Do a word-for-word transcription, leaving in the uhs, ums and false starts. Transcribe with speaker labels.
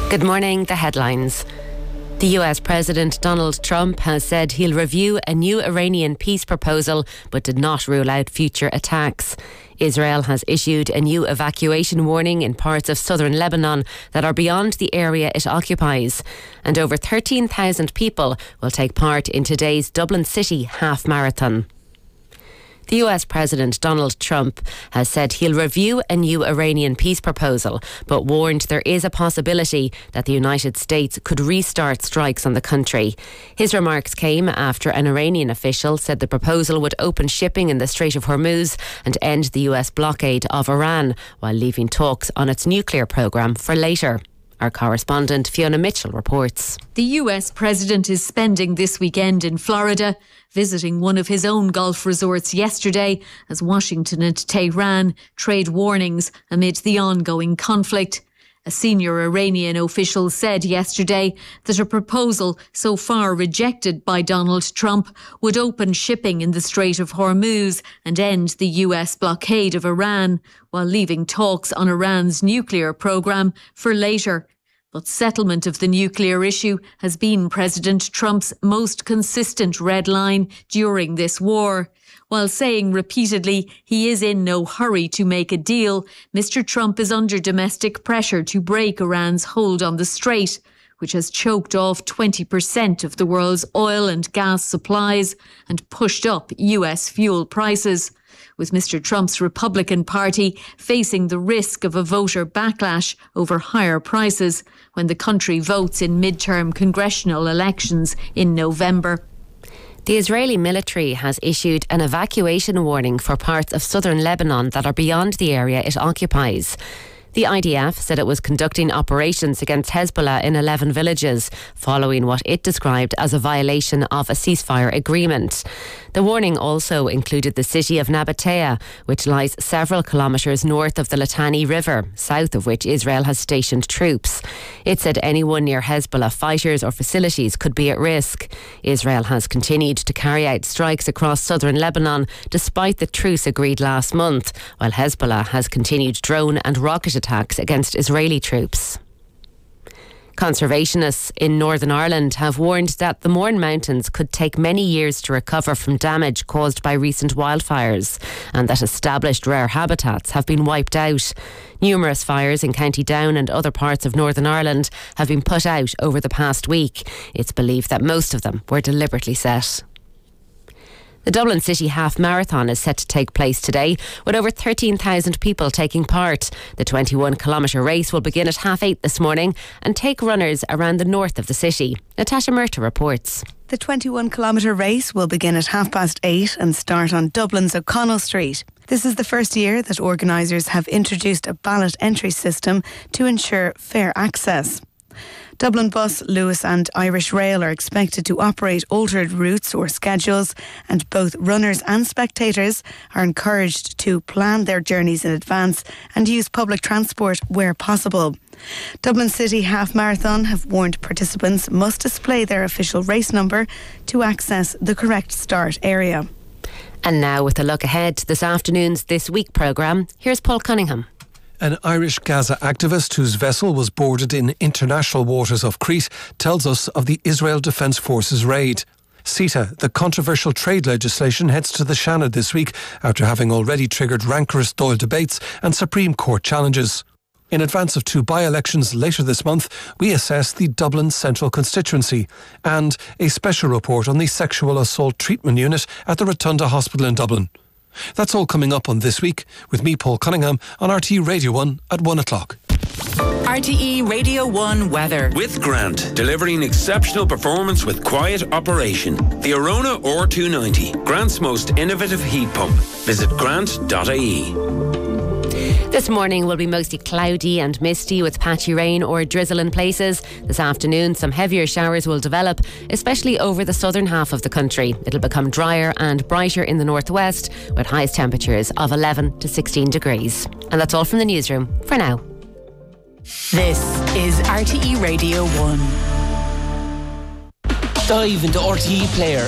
Speaker 1: Good morning, the headlines. The U S President Donald Trump has said he'll review a new Iranian peace proposal but did not rule out future attacks. Israel has issued a new evacuation warning in parts of southern Lebanon that are beyond the area it occupies. And over thirteen thousand people will take part in today's Dublin City Half Marathon. The U S President Donald Trump has said he'll review a new Iranian peace proposal, but warned there is a possibility that the United States could restart strikes on the country. His remarks came after an Iranian official said the proposal would open shipping in the Strait of Hormuz and end the U S blockade of Iran, while leaving talks on its nuclear programme for later. Our correspondent Fiona Mitchell reports.
Speaker 2: The U S President is spending this weekend in Florida, visiting one of his own Gulf resorts yesterday as Washington and Tehran trade warnings amid the ongoing conflict. A senior Iranian official said yesterday that a proposal so far rejected by Donald Trump would open shipping in the Strait of Hormuz and end the U S blockade of Iran, while leaving talks on Iran's nuclear programme for later. But settlement of the nuclear issue has been President Trump's most consistent red line during this war. While saying repeatedly he is in no hurry to make a deal, Mister Trump is under domestic pressure to break Iran's hold on the strait, which has choked off twenty percent of the world's oil and gas supplies and pushed up U S fuel prices. With Mister Trump's Republican Party facing the risk of a voter backlash over higher prices when the country votes in midterm congressional elections in November.
Speaker 1: The Israeli military has issued an evacuation warning for parts of southern Lebanon that are beyond the area it occupies. The I D F said it was conducting operations against Hezbollah in eleven villages, following what it described as a violation of a ceasefire agreement. The warning also included the city of Nabatea, which lies several kilometres north of the Litani River, south of which Israel has stationed troops. It said anyone near Hezbollah fighters or facilities could be at risk. Israel has continued to carry out strikes across southern Lebanon despite the truce agreed last month, while Hezbollah has continued drone and rocket attacks against Israeli troops. Conservationists in Northern Ireland have warned that the Mourne Mountains could take many years to recover from damage caused by recent wildfires, and that established rare habitats have been wiped out. Numerous fires in County Down and other parts of Northern Ireland have been put out over the past week. It's believed that most of them were deliberately set. The Dublin City Half Marathon is set to take place today, with over thirteen thousand people taking part. The twenty-one kilometre race will begin at half eight this morning and take runners around the north of the city. Natasha Murta reports.
Speaker 3: The twenty-one kilometre race will begin at half past eight and start on Dublin's O'Connell Street. This is the first year that organisers have introduced a ballot entry system to ensure fair access. Dublin Bus, Luas and Irish Rail are expected to operate altered routes or schedules, and both runners and spectators are encouraged to plan their journeys in advance and use public transport where possible. Dublin City Half Marathon have warned participants must display their official race number to access the correct start area.
Speaker 1: And now, with a look ahead to this afternoon's This Week programme, here's Paul Cunningham.
Speaker 4: An Irish Gaza activist whose vessel was boarded in international waters of Crete tells us of the Israel Defence Forces raid. CETA, the controversial trade legislation, heads to the Shannon this week after having already triggered rancorous Dáil debates and Supreme Court challenges. In advance of two by-elections later this month, we assess the Dublin Central constituency and a special report on the sexual assault treatment unit at the Rotunda Hospital in Dublin. That's all coming up on This Week with me, Paul Cunningham, on R T E Radio one at one o'clock.
Speaker 5: R T E Radio one weather.
Speaker 6: With Grant, delivering exceptional performance with quiet operation. The Arona R two ninety, Grant's most innovative heat pump. Visit grant dot I E.
Speaker 1: This morning will be mostly cloudy and misty with patchy rain or drizzle in places. This afternoon, some heavier showers will develop, especially over the southern half of the country. It'll become drier and brighter in the northwest, with highest temperatures of eleven to sixteen degrees. And that's all from the newsroom for now.
Speaker 5: This is R T E Radio one.
Speaker 7: Dive into R T E Player